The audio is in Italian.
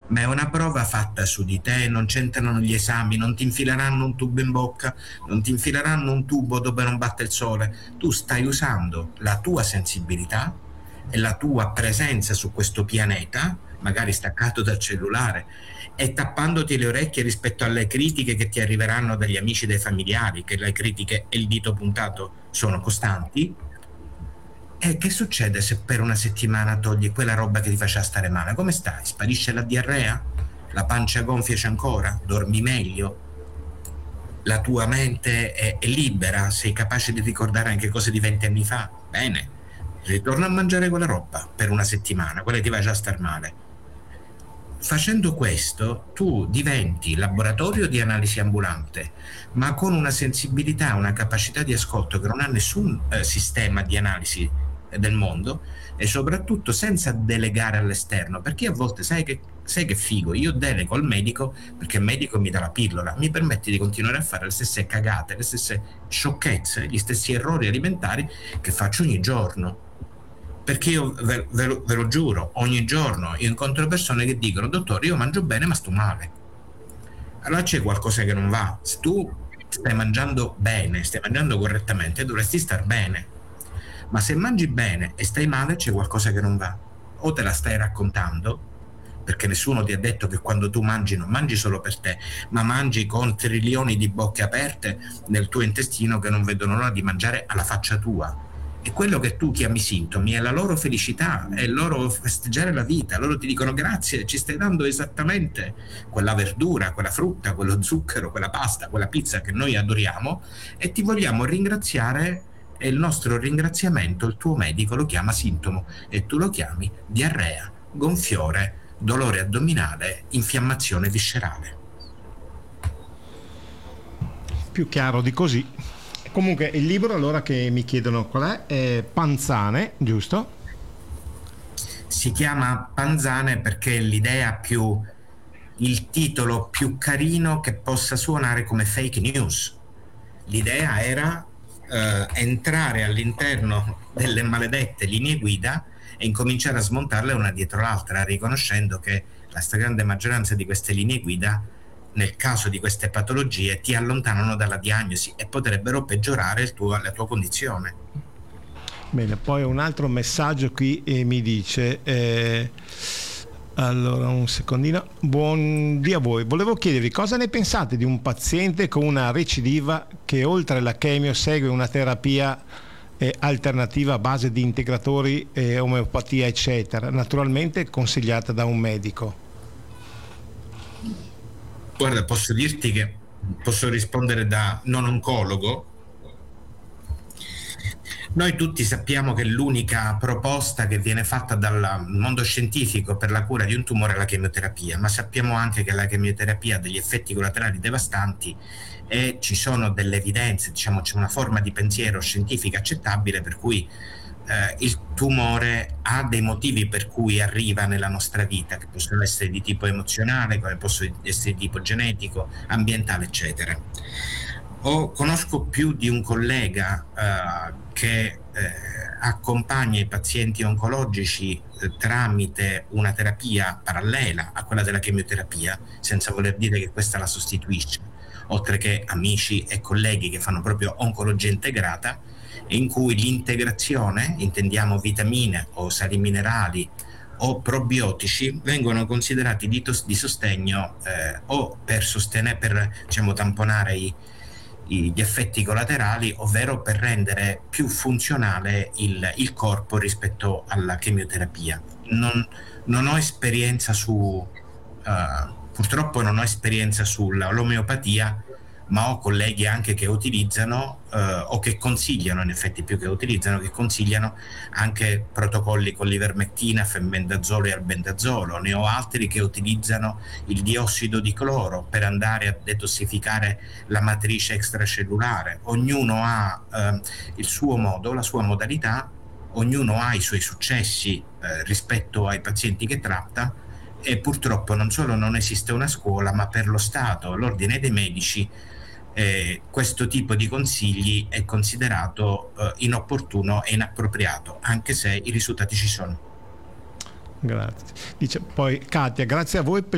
ma è una prova fatta su di te, non c'entrano gli esami, non ti infileranno un tubo in bocca, non ti infileranno un tubo dove non batte il sole. Tu stai usando la tua sensibilità e la tua presenza su questo pianeta, magari staccato dal cellulare, e tappandoti le orecchie rispetto alle critiche che ti arriveranno dagli amici e dai familiari, che le critiche e il dito puntato sono costanti. E che succede se per una settimana togli quella roba che ti faceva stare male? Come stai? Sparisce la diarrea? La pancia gonfia c'è ancora? Dormi meglio? La tua mente è libera? Sei capace di ricordare anche cose di 20 anni fa? Bene, ritorna a mangiare quella roba per una settimana, quella che ti faceva star male. Facendo questo, tu diventi laboratorio di analisi ambulante, ma con una sensibilità, una capacità di ascolto che non ha nessun sistema di analisi del mondo, e soprattutto senza delegare all'esterno, perché a volte sai che figo, io delego al medico perché il medico mi dà la pillola, mi permette di continuare a fare le stesse cagate, le stesse sciocchezze, gli stessi errori alimentari che faccio ogni giorno. Perché io ve lo giuro, ogni giorno io incontro persone che dicono: dottore, io mangio bene ma sto male. Allora c'è qualcosa che non va. Se tu stai mangiando bene, stai mangiando correttamente, dovresti star bene. Ma se mangi bene e stai male, c'è qualcosa che non va. O te la stai raccontando, perché nessuno ti ha detto che quando tu mangi non mangi solo per te, ma mangi con trilioni di bocche aperte nel tuo intestino che non vedono l'ora di mangiare alla faccia tua. E quello che tu chiami sintomi è la loro felicità, è il loro festeggiare la vita. Loro ti dicono: grazie, ci stai dando esattamente quella verdura, quella frutta, quello zucchero, quella pasta, quella pizza che noi adoriamo, e ti vogliamo ringraziare. E il nostro ringraziamento il tuo medico lo chiama sintomo e tu lo chiami diarrea, gonfiore, dolore addominale, infiammazione viscerale. Più chiaro di così. Comunque il libro, allora, che mi chiedono qual è Panzane, giusto? Si chiama Panzane perché è l'idea più, il titolo più carino che possa suonare come fake news. L'idea era entrare all'interno delle maledette linee guida e incominciare a smontarle una dietro l'altra, riconoscendo che la stragrande maggioranza di queste linee guida, nel caso di queste patologie, ti allontanano dalla diagnosi e potrebbero peggiorare la tua condizione. Bene, poi un altro messaggio qui mi dice allora, un secondino. Buondì a voi, volevo chiedervi cosa ne pensate di un paziente con una recidiva che oltre alla chemio segue una terapia alternativa a base di integratori, omeopatia eccetera, naturalmente consigliata da un medico. Guarda, posso dirti che posso rispondere da non oncologo. Noi tutti sappiamo che l'unica proposta che viene fatta dal mondo scientifico per la cura di un tumore è la chemioterapia, ma sappiamo anche che la chemioterapia ha degli effetti collaterali devastanti e ci sono delle evidenze, diciamo c'è una forma di pensiero scientifica accettabile per cui il tumore ha dei motivi per cui arriva nella nostra vita, che possono essere di tipo emozionale, come possono essere di tipo genetico, ambientale, eccetera. Conosco più di un collega che accompagna i pazienti oncologici tramite una terapia parallela a quella della chemioterapia, senza voler dire che questa la sostituisce, oltre che amici e colleghi che fanno proprio oncologia integrata, in cui l'integrazione, intendiamo vitamine o sali minerali o probiotici, vengono considerati di sostegno o per sostenere, per diciamo tamponare gli effetti collaterali, ovvero per rendere più funzionale il corpo rispetto alla chemioterapia. Non ho esperienza purtroppo non ho esperienza sull'omeopatia, ma ho colleghi anche che utilizzano o che consigliano, in effetti più che utilizzano, che consigliano anche protocolli con l'ivermectina, fenbendazolo e albendazolo. Ne ho altri che utilizzano il diossido di cloro per andare a detossificare la matrice extracellulare. Ognuno ha il suo modo, la sua modalità, ognuno ha i suoi successi rispetto ai pazienti che tratta, e purtroppo non solo non esiste una scuola, ma per lo Stato, l'ordine dei medici, questo tipo di consigli è considerato inopportuno e inappropriato, anche se i risultati ci sono. Grazie. Dice poi Katia, grazie a voi per